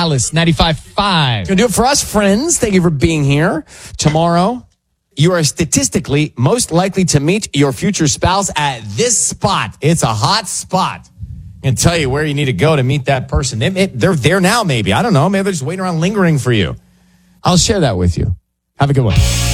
Alice, 95.5. Gonna do it for us, friends. Thank you for being here. Tomorrow, you are statistically most likely to meet your future spouse at this spot. It's a hot spot. I can tell you where you need to go to meet that person. They're there now, maybe. I don't know. Maybe they're just waiting around lingering for you. I'll share that with you. Have a good one.